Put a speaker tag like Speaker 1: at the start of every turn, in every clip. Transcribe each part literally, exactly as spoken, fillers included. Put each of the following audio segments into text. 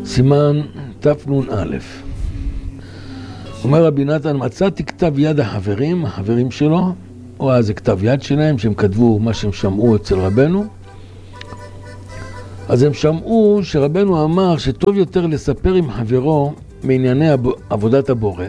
Speaker 1: סימן תנ"א. אומר רבי נתן, מצאתי כתב יד החברים, החברים שלו, או אז זה כתב יד שלהם, שהם כתבו מה שהם שמעו אצל רבנו. אז הם שמעו שרבנו אמר שטוב יותר לספר עם חברו מענייני עבודת הבורא.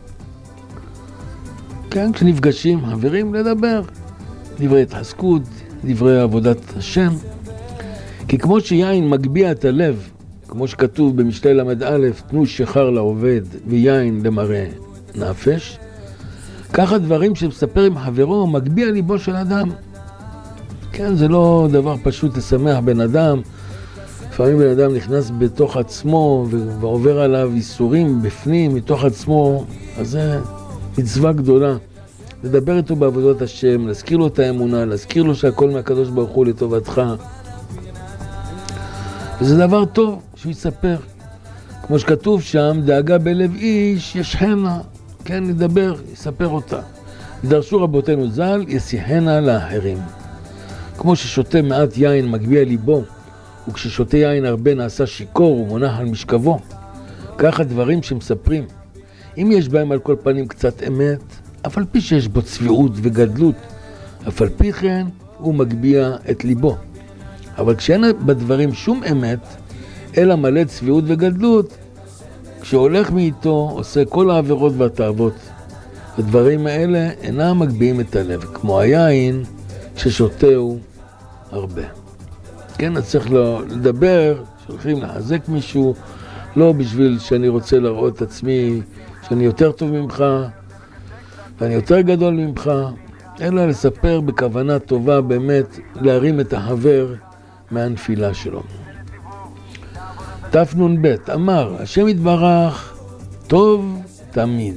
Speaker 1: כן, כשנפגשים חברים לדבר, דברי התחזקות, דברי עבודת השם. כי כמו שיין מגביה את הלב, כמו שכתוב במשלי למד א', תנו שחר לעובד ויין למראה נפש, ככה דברים שמספר עם חברו מגביה ליבו של אדם. כן, זה לא דבר פשוט לשמח בן אדם. לפעמים בן אדם נכנס בתוך עצמו ועובר עליו איסורים בפנים, מתוך עצמו, אז זה מצווה גדולה. לדבר איתו בעבודת השם, להזכיר לו את האמונה, להזכיר לו שהכל מהקדוש ברוך הוא לטובתך. וזה דבר טוב שהוא יספר. כמו שכתוב שם, דאגה בלב איש ישחנה, כן, לדבר, יספר אותה. דרשו רבותינו ז"ל, ישיחנה לאחרים. כמו ששותה מעט יין מגביה ליבו, וכששותה יין הרבה נעשה שיקור ומונח על משכבו. ככה דברים שמספרים. אם יש בהם על כל פנים קצת אמת, אף על פי שיש בו צביעות וגדלות, אף על פי כן הוא מגביה את ליבו. אבל כשאין בדברים שום אמת, אלא מלא צביעות וגדלות, כשהולך מאיתו עושה כל העבירות והתאוות. הדברים האלה אינם מגביהים את הלב, כמו היין ששותהו הרבה. כן, אז צריך לדבר, שהולכים לחזק מישהו, לא בשביל שאני רוצה להראות את עצמי שאני יותר טוב ממך, ואני יותר גדול ממך, אלא לספר בכוונה טובה באמת, להרים את החבר מהנפילה שלו. תנ"ב, אמר, השם יתברך, טוב תמיד.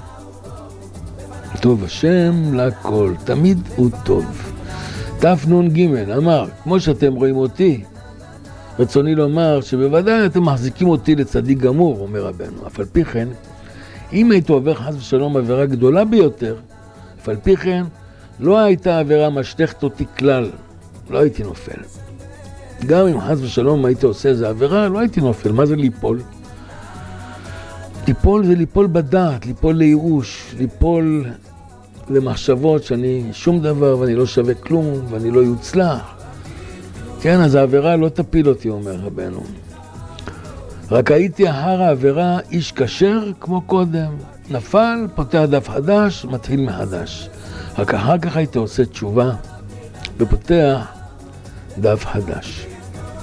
Speaker 1: טוב השם לכל, תמיד הוא טוב. תנ"ג, אמר, כמו שאתם רואים אותי, רצוני לומר שבוודאי אתם מחזיקים אותי לצדיק גמור, אומר רבנו. אף על פי כן, אם הייתי עובר חס ושלום עבירה גדולה ביותר, אף על פי כן, לא הייתה עבירה משתכת אותי כלל, לא הייתי נופל. גם אם חס ושלום הייתי עושה איזו עבירה, לא הייתי נופל. מה זה ליפול? ליפול זה ליפול בדעת, ליפול לייאוש, ליפול למחשבות שאני שום דבר ואני לא שווה כלום ואני לא יוצלח. כן, אז העבירה לא תפיל אותי, אומר רבנו. רק הייתי אחר העבירה איש כשר כמו קודם. נפל, פותח דף חדש, מתחיל מחדש. רק אחר כך הייתי עושה תשובה ופותח דף חדש.